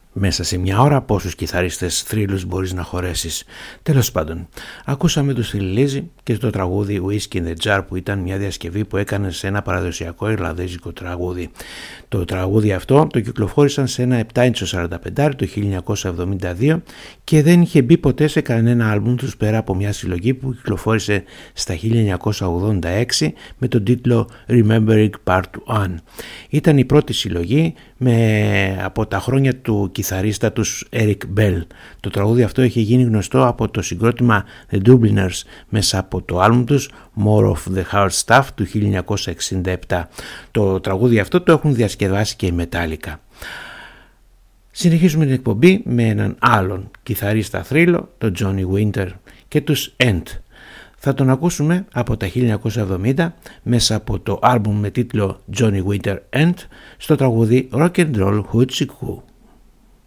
μέσα σε μια ώρα πόσους κιθαρίστες θρύλους μπορείς να χωρέσεις. Τέλος πάντων, ακούσαμε τους Thin Lizzy και το τραγούδι Whiskey in the Jar, που ήταν μια διασκευή που έκανε σε ένα παραδοσιακό ιρλανδέζικο τραγούδι. Το τραγούδι αυτό το κυκλοφόρησαν σε ένα 7-inch 45 το 1972 και δεν είχε μπει ποτέ σε κανένα άλμπουμ τους πέρα από μια συλλογή που κυκλοφόρησε στα 1986 με τον τίτλο Remembering Part 1. Ήταν η πρώτη συλλογή από τα χρόνια του κιθαρίστα τους Eric Bell. Το τραγούδι αυτό έχει γίνει γνωστό από το συγκρότημα The Dubliners μέσα από το άλμπουμ τους More of the Hard Stuff του 1967. Το τραγούδι αυτό το έχουν διασκευάσει και οι Metallica. Συνεχίζουμε την εκπομπή με έναν άλλον κιθαρίστα θρύλο, τον Johnny Winter και τους End. Θα τον ακούσουμε από τα 1970 μέσα από το άλμπουμ με τίτλο Johnny Winter End στο τραγούδι Rock and Roll Hoochie Coo.